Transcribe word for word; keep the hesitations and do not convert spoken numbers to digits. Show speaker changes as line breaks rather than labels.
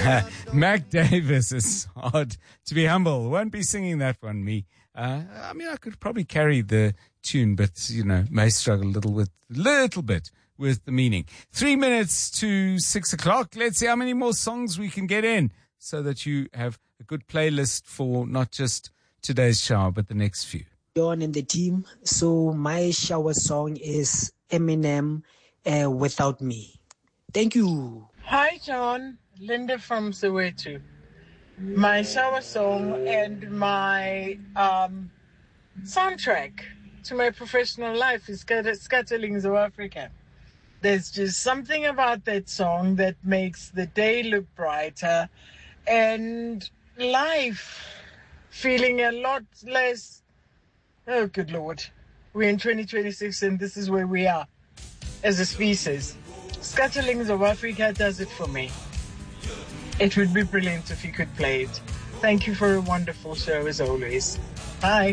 Mac Davis, it's hard to be humble. Won't be singing that one, me. Uh, I mean, I could probably carry the tune, but, you know, may struggle a little with, little bit with the meaning. Three minutes to six o'clock. Let's see how many more songs we can get in so that you have a good playlist for not just today's shower, but the next few.
John and the team. So my shower song is Eminem, uh, Without Me. Thank you.
Hi, John. Linda from Soweto. My shower song and my um, soundtrack to my professional life is Scatterlings of Africa. There's just something about that song that makes the day look brighter and life feeling a lot less. Oh, good Lord. We're in twenty twenty-six and this is where we are as a species. Scatterlings of Africa does it for me. It would be brilliant if you could play it. Thank you for a wonderful show as always. Bye.